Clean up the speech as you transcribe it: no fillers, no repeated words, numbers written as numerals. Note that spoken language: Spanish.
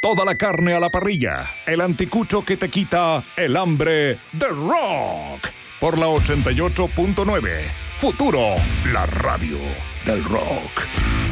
toda la carne a la parrilla. El anticucho que te quita el hambre de rock. Por la 88.9. Futuro, la radio del rock.